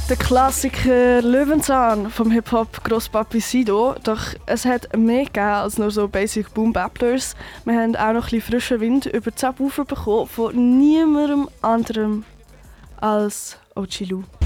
Der Klassiker Löwenzahn vom Hip-Hop Grosspapi Sido. Doch es hat mehr gegeben als nur so Basic Boom Bapplers. Wir haben auch noch ein bisschen frischen Wind über die Subwoofer bekommen von niemandem anderem als OG Lou.